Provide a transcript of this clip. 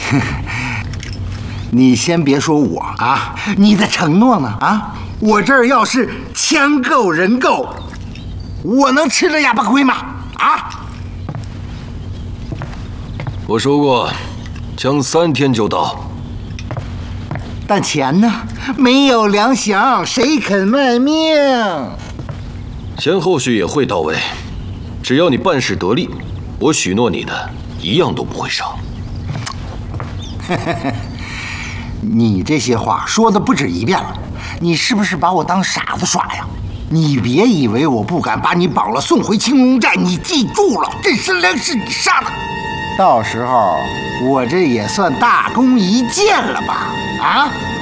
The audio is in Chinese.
你先别说我啊，你的承诺呢？啊，我这儿要是枪够人够，我能吃了哑巴亏吗？啊！ 我说过，枪3天就到。 但钱呢？没有粮饷，谁肯卖命？ 钱后续也会到位，只要你办事得力，我许诺你的一样都不会少。 你这些话说的不止一遍了，你是不是把我当傻子耍呀？你别以为我不敢把你绑了送回青龙寨，你记住了，这身梁是你杀的，到时候我这也算大功一件了吧？啊！